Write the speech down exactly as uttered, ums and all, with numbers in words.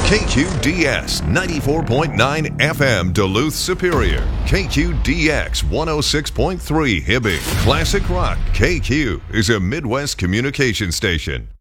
K Q D S ninety-four point nine F M Duluth Superior. K Q D X one oh six point three Hibbing. Classic Rock. K Q is a Midwest communication station.